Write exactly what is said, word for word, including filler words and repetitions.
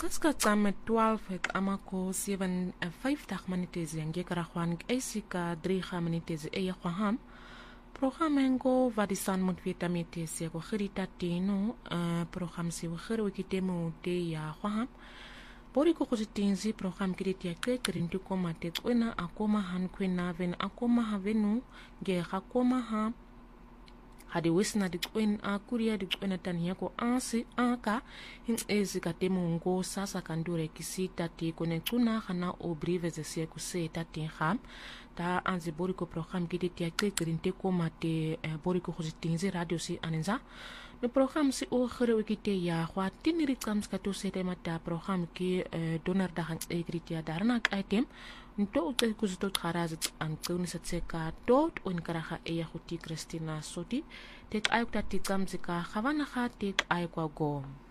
Kaskacam twaalf amako seven vijftig minutes yangekarahwan eisika drie minutes eya kwaham programengo vadisan moet vitamite se ko khirita tino program se khiro kitemu de ya kwaham bori ko kusitinzi program kiriti ya kekrinti koma te kwena akoma han kwena ven akoma havenu ge hakoma ha hadi wisna di kwen a kuria di kwen tania ko ansi aka in ezika temu ngo sasa kandure kisita ti konektuna hana o brive ze se ku se tati ham ta anzi bori ko program kiti ti kekrinti koma te bori ko kusitinzi radio si anenza no program si o gere wikite ya kwa tiniri kams kato se tema ta program ki donar dahan ekritia darna item nto uke kuzito tkharazi an kuni satseka dot on karaha eya khuti Christina Soti tek ayuk ta tikam zika khavana kha tek ayukwa gom